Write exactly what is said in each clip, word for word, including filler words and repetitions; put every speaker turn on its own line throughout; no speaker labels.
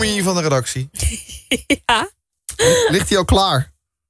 Tommy van de redactie.
Ja.
Ligt hij al klaar?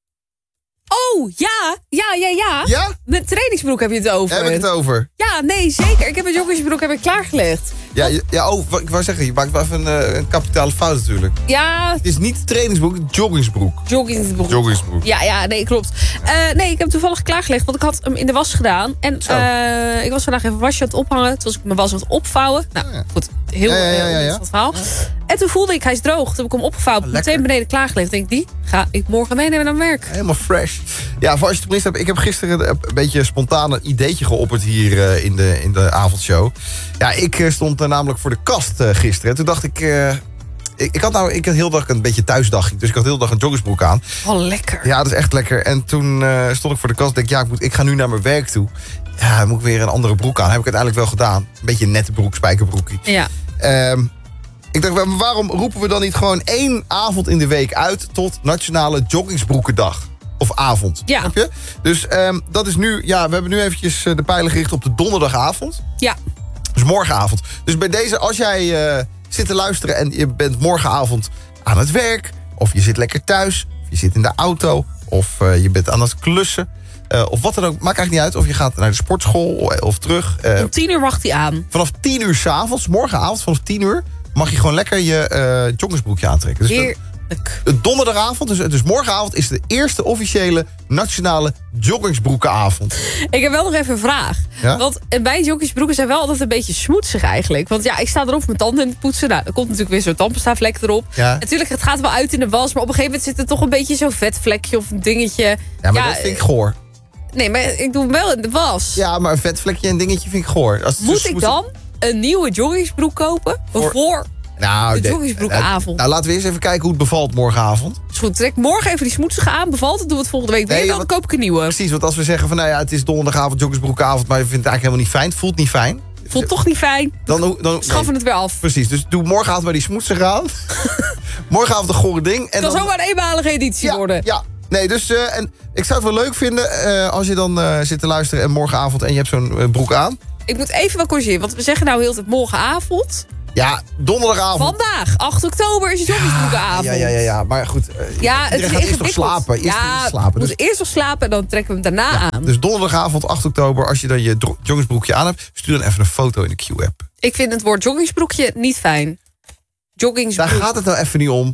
Oh, ja. Ja, ja, ja.
Ja?
Met trainingsbroek heb je het over.
Heb ik het over?
Ja, nee, zeker. Ik heb een joggingsbroek heb ik klaargelegd.
Ja, je- ja oh, wat ik wou zeggen, je maakt wel even een, eh, een kapitale fout natuurlijk.
Ja,
Het is niet trainingsbroek, het is joggingsbroek.
joggingsbroek.
Joggingsbroek.
Ja, ja, nee, klopt. Uh, nee, ik heb hem toevallig klaargelegd, want ik had hem in de was gedaan. En uh, ik was vandaag even wasje aan het ophangen. Toen was ik mijn was aan het opvouwen. Nou,
Ja.
goed. Heel
Ja, ja, ja, ja, ja.
uh, dat verhaal. En toen voelde ik, hij is droog. Toen heb ik hem opgevouwen,
Ah,
meteen beneden klaargelegd. Denk ik, die ga ik morgen meenemen naar mijn werk.
Helemaal fresh. Ja, voor als je het gemist hebt, ik heb gisteren een beetje spontaan een ideetje geopperd hier uh, in, de, in de avondshow. Ja, ik uh, stond uh, namelijk voor de kast uh, gisteren. En toen dacht ik, uh, ik, ik had nou ik had heel de dag een beetje thuisdagje. Dus ik had heel de dag een joggingsbroek aan.
Oh, lekker.
Ja, dat is echt lekker. En toen uh, stond ik voor de kast en denk ik, ja, ik, moet, ik ga nu naar mijn werk toe. Ja, dan moet ik weer een andere broek aan. Heb ik uiteindelijk wel gedaan. Een beetje een nette broek, spijkerbroekie.
Ja.
Um, ik dacht, waarom roepen we dan niet gewoon één avond in de week uit tot Nationale Joggingsbroekendag? Of avond,
Ja.
snap je? Dus um, dat is nu, ja, we hebben nu eventjes de pijlen gericht op de donderdagavond.
Ja.
Dus morgenavond. Dus bij deze, als jij uh, zit te luisteren en je bent morgenavond aan het werk, of je zit lekker thuis, of je zit in de auto, of uh, je bent aan het klussen, uh, of wat dan ook, maakt eigenlijk niet uit. Of je gaat naar de sportschool of, of terug. Uh,
Om tien uur mag hij aan.
Vanaf tien uur 's avonds, morgenavond vanaf tien uur, mag je gewoon lekker je uh, joggingsbroekje aantrekken. Dus
Heerlijk.
de donderdagavond, dus, dus morgenavond, is de eerste officiële Nationale Joggingsbroekenavond.
Ik heb wel nog even een vraag.
Ja?
Want mijn joggingsbroeken zijn wel altijd een beetje smoetsig eigenlijk. Want ja, ik sta erop mijn tanden in te poetsen. Nou, er komt natuurlijk weer zo'n tandpasta-vlek erop.
Ja.
Natuurlijk, het gaat wel uit in de was. Maar op een gegeven moment zit er toch een beetje zo'n vetvlekje of een dingetje.
Ja, maar
ja,
dat vind ik goor.
Nee, maar ik doe hem wel in de was.
Ja, maar een vetvlekje en dingetje vind ik goor. Als het
Moet
dus
ik
moet-
dan een nieuwe joggingsbroek kopen?
Voor-
Voor...
Nou,
de
de-
joggingsbroekenavond?
Nou, nou, laten we eerst even kijken hoe het bevalt morgenavond.
Is goed, trek morgen even die smoetsige aan. Bevalt het, doe het volgende week weer.
Nee,
Dan
want-
koop ik een nieuwe.
Precies, want als we zeggen van nou ja, het is donderdagavond, joggingsbroekenavond, maar je vindt het eigenlijk helemaal niet fijn, het voelt niet fijn.
Voelt toch niet fijn.
Dan, dan, dan
Schaffen
nee,
het weer af.
Precies, dus doe morgenavond bij die smoetsige aan. morgenavond een gore ding. En
Het kan
dan,
zomaar een eenmalige editie
ja,
worden.
ja. Nee, dus uh, en ik zou het wel leuk vinden uh, als je dan uh, zit te luisteren en morgenavond en je hebt zo'n uh, broek aan.
Ik moet even wat corrigeren, want we zeggen nou heel het morgenavond.
Ja, donderdagavond.
Vandaag, acht oktober, is het joggingsbroekenavond.
Ja, ja, ja, ja, maar goed. Uh,
Ja, het
iedereen
is
gaat eerst nog
ingewikkeld.
slapen. Eerst
ja,
even slapen.
we
Dus,
moeten eerst nog slapen en dan trekken we hem daarna
ja,
aan.
dus donderdagavond, acht oktober, als je dan je dro- joggingsbroekje aan hebt, stuur dan even een foto in de Q-app.
Ik vind het woord joggingsbroekje niet fijn. Joggingsbroek.
Daar gaat het nou even niet om.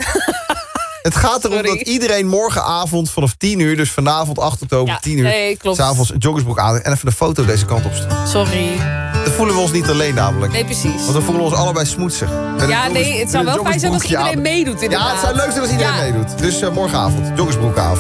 Het gaat erom
Sorry.
dat iedereen morgenavond vanaf tien uur, dus vanavond acht oktober,
Ja,
tien uur,
nee, klopt.
's avonds een joggingsbroek aan en even een foto deze kant op sturen.
Sorry.
Dan voelen we ons niet alleen namelijk.
Nee, precies.
Want dan voelen we ons allebei smoetsig. Met een
Ja,
joggings-
nee, het zou
met een
wel fijn zijn als
joggingsbroekje
iedereen
aan.
meedoet inderdaad.
Ja, het zou leuk zijn als iedereen
Ja.
meedoet. Dus uh, morgenavond, joggingsbroekavond.